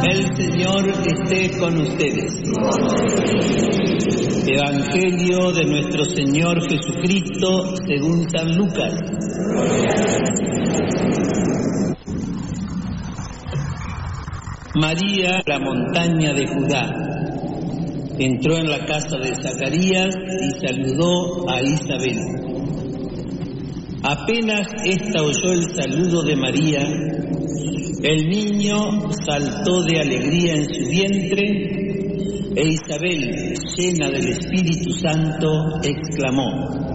El Señor esté con ustedes. Evangelio de nuestro Señor Jesucristo según San Lucas. María, la montaña de Judá, entró en la casa de Zacarías y saludó a Isabel. Apenas ésta oyó el saludo de María, el niño saltó de alegría en su vientre, e Isabel, llena del Espíritu Santo, exclamó: